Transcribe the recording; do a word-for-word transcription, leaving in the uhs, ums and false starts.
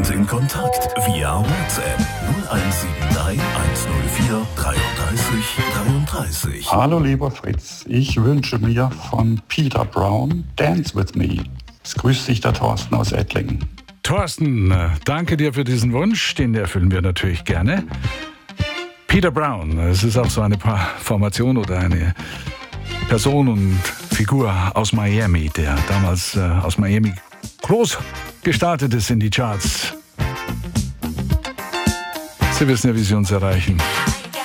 uns in Kontakt via WhatsApp null eins sieben drei eins null vier dreiunddreißig dreiunddreißig. Hallo lieber Fritz, ich wünsche mir von Peter Brown Dance With Me. Es grüßt sich der Thorsten aus Ettlingen. Thorsten, danke dir für diesen Wunsch, den erfüllen wir natürlich gerne. Peter Brown, es ist auch so eine Formation oder eine Person und Figur aus Miami, der damals äh, aus Miami groß gestartet ist in die Charts. Sie wissen ja, wie Sie uns erreichen.